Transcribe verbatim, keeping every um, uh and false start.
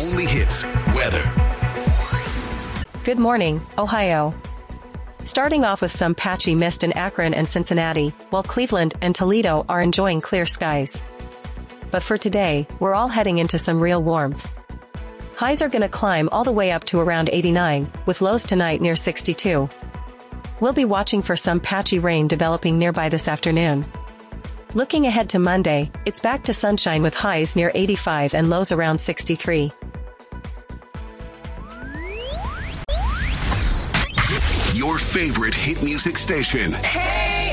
only hits, weather. Good morning, Ohio. Starting off with some patchy mist in Akron and Cincinnati, while Cleveland and Toledo are enjoying clear skies. But for today, we're all heading into some real warmth. Highs are gonna climb all the way up to around eighty-nine, with lows tonight near sixty-two. We'll be watching for some patchy rain developing nearby this afternoon. Looking ahead to Monday, it's back to sunshine with highs near eighty-five and lows around sixty-three. Your favorite hit music station. Hey!